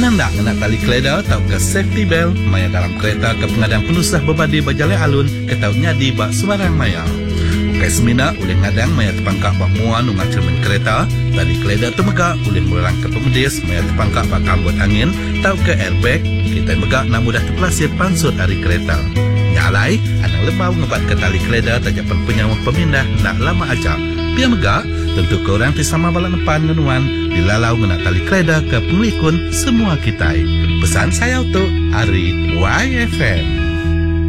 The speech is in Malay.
Penanda ngena tali keleda tau ke safety belt maya dalam kereta ke pengadang penusah bebadi bajale alun ke tau nyadi bak sembarang maya. Ukai semina oleh ngadang maya terpangkak bak muan ungat cermin kereta, tali keleda temegak oleh melarang ke pemedis maya terpangkak bak kambut angin tau ke airbag, kita megak nak mudah terpelasir pansut hari kereta. Nyalai, anang lebau ngebat ke tali keleda tajapan penyawah pemindah nak lama ajak. Pia megak, tentu ke orang tisama balak depan ngenuan dilalau ngena tali keleda ke pengelikun semua kita. Pesan saya untuk Ari YFM.